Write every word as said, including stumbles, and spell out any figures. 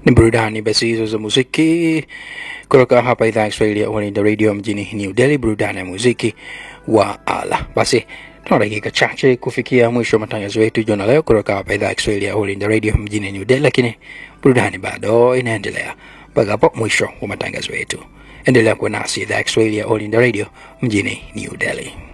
Ni burudani basi hizo za muziki kutoka hapa idhaa ya Kiswahili ya All in the Radio mjini New Delhi, burudani ya muziki wa ala. Basi tuna dakika chache kufikia mwisho wa matangazo yetu jana leo kutoka hapa idhaa ya Kiswahili ya All in the Radio mjini New Delhi, lakini burudani bado inaendelea mpaka hapo mwisho wa matangazo yetu. Endelea kuwa nasi idhaa ya Kiswahili ya All in the Radio mjini New Delhi.